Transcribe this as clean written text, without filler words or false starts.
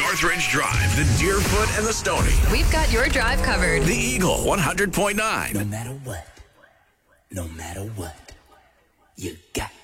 Northridge Drive, the Deerfoot and the Stony. We've got your drive covered. The Eagle 100.9. No matter what, you got